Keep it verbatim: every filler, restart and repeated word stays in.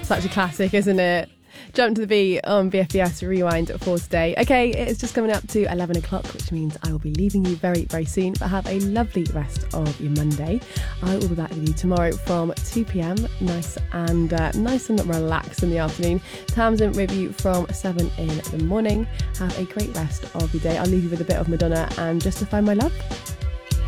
such a classic, isn't it? Jump to the beat on B F B S Rewind for today. Okay, it's just coming up to eleven o'clock, which means I will be leaving you very, very soon. But have a lovely rest of your Monday. I will be back with you tomorrow from two p.m. Nice and uh, nice and relaxed in the afternoon. Tamsin with you from seven in the morning. Have a great rest of your day. I'll leave you with a bit of Madonna and Justify My Love.